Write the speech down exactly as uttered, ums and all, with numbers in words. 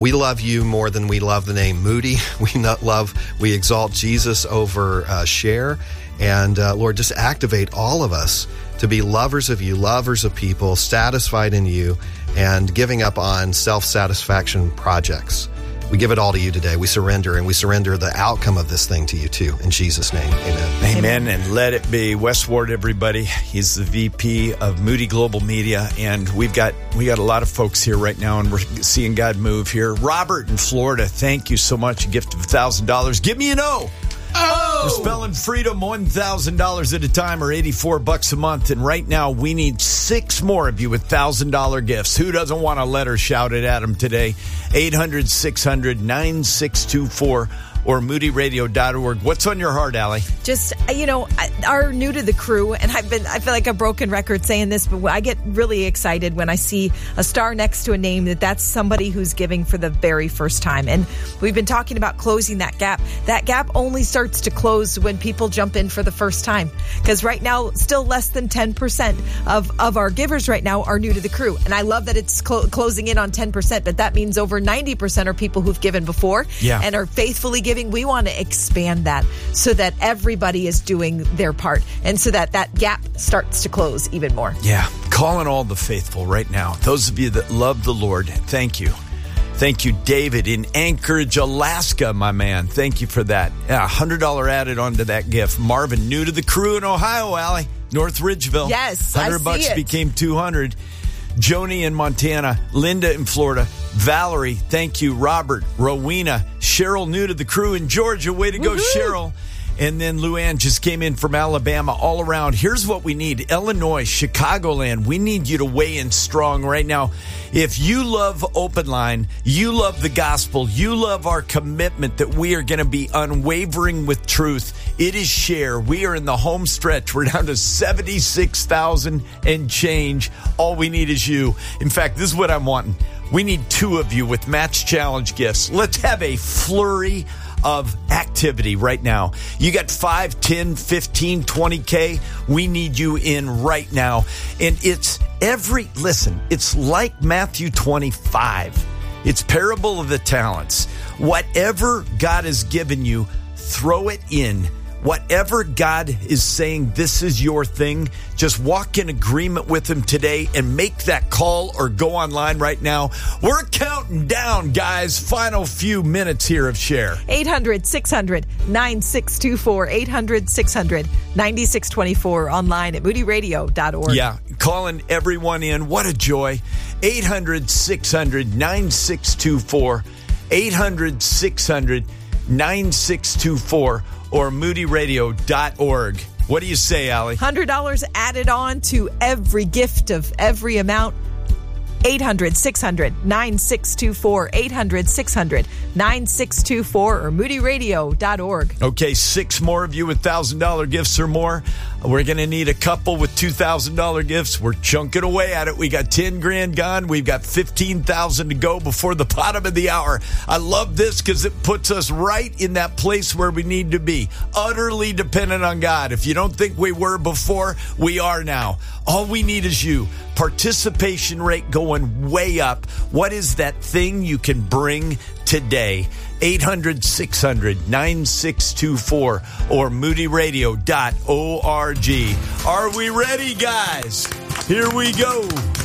We love you more than we love the name Moody. We not love, we exalt Jesus over uh, Share. And uh, Lord, just activate all of us to be lovers of you, lovers of people, satisfied in you, and giving up on self-satisfaction projects. We give it all to you today. We surrender, and we surrender the outcome of this thing to you too. In Jesus' name, amen. Amen, and let it be. Wes Ward, everybody. He's the V P of Moody Global Media, and we've got we got a lot of folks here right now, and we're seeing God move here. Robert in Florida, thank you so much. A gift of one thousand dollars. Give me an O. Oh! We're spelling freedom one thousand dollars at a time, or eighty-four bucks a month. And right now, we need six more of you with one thousand dollars gifts. Who doesn't want a letter shouted at them today? eight hundred, six hundred, nine six two four or moody radio dot org. What's on your heart, Allie? Just, you know, our new to the crew, and I've been, I feel like a broken record saying this, but I get really excited when I see a star next to a name that that's somebody who's giving for the very first time. And we've been talking about closing that gap. That gap only starts to close when people jump in for the first time. Because right now, still less than ten percent of, of our givers right now are new to the crew. And I love that it's clo- closing in on ten percent, but that means over ninety percent are people who've given before yeah. and are faithfully giving. We want to expand that so that everybody is doing their part, and so that that gap starts to close even more. Yeah. Calling all the faithful right now. Those of you that love the Lord, thank you. Thank you, David in Anchorage, Alaska, my man. Thank you for that. Yeah, one hundred dollars added onto that gift. Marvin, new to the crew in Ohio, Allie. North Ridgeville. Yes, one hundred I see bucks it. became two hundred. Joni in Montana, Linda in Florida, Valerie, thank you, Robert, Rowena, Cheryl, new to the crew in Georgia. Way to go, Woo-hoo. Cheryl. And then Luann just came in from Alabama, all around. Here's what we need. Illinois, Chicagoland, we need you to weigh in strong right now. If you love Open Line, you love the gospel, you love our commitment that we are going to be unwavering with truth, it is Share. We are in the home stretch. We're down to seventy-six thousand and change. All we need is you. In fact, this is what I'm wanting. We need two of you with Match Challenge gifts. Let's have a flurry of activity right now. You got five, ten, fifteen, twenty K. We need you in right now. And it's every, listen, it's like Matthew twenty-five. It's parable of the talents. Whatever God has given you, throw it in. Whatever God is saying, this is your thing, just walk in agreement with him today and make that call or go online right now. We're counting down, guys. Final few minutes here of Share. eight hundred, six hundred, nine six two four, eight hundred, six hundred, nine six two four, online at moody radio dot org. Yeah, calling everyone in. What a joy. eight hundred, six hundred, nine six two four, eight hundred, six hundred, nine six two four. or moody radio dot org. What do you say, Allie? one hundred dollars added on to every gift of every amount. eight hundred, six hundred, nine six two four, eight hundred, six hundred, nine six two four or moody radio dot org. Okay, six more of you with one thousand dollars gifts or more. We're going to need a couple with two thousand dollars gifts. We're chunking away at it. We got ten grand gone. We've got fifteen thousand to go before the bottom of the hour. I love this because it puts us right in that place where we need to be, utterly dependent on God. If you don't think we were before, we are now. All we need is you. Participation rate going way up. What is that thing you can bring today? eight hundred, six hundred, nine six two four or moody radio dot org. Are we ready, guys? Here we go.